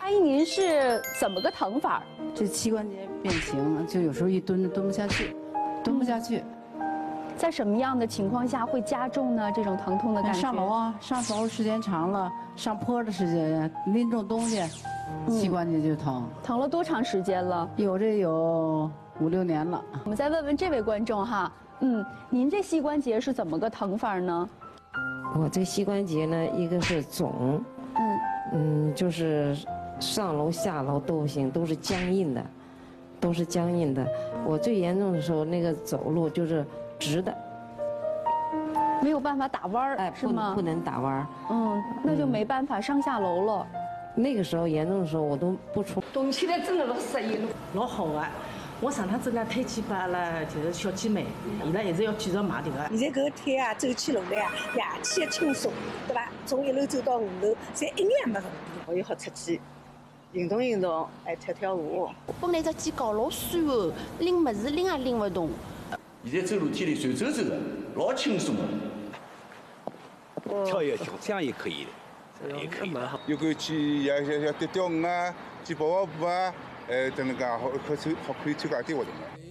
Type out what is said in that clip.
阿姨，您是怎么个疼法？ 这膝关节变形，就有时候一蹲不下去，蹲不下去。 在什么样的情况下会加重呢？这种疼痛的感觉？ 上楼啊，上楼时间长了，上坡的时间，拎重东西，膝关节就疼。 疼了多长时间了？ 有5、6年了。 我们再问问这位观众哈，您这膝关节是怎么个疼法呢？ 我这膝关节呢，一个是肿，就是上楼下楼都不行，都是僵硬的，我最严重的时候，那个走路就是直的， 没有办法打弯儿，是吗？ 不能打弯儿。 那就没办法上下楼了。 那个时候严重的时候，我都不出。 动起来真的老适应，老好啊！我上趟子呢推荐把了，就是小姐妹，伊拉一直要继续买这个。 现在搿个腿啊，走起路来啊，夜气也轻松，对吧？从1楼走到5楼，侪一眼没问题。 我又好出去运动运动，还跳舞。 本来这肩高老酸哦，拎物事拎也拎不动。 现在走楼梯里随走走的，老轻松的。 跳也行，这样也可以的，也可以。 有个去像钓鱼啊，去跑跑步啊，等那个好可以参加点活动。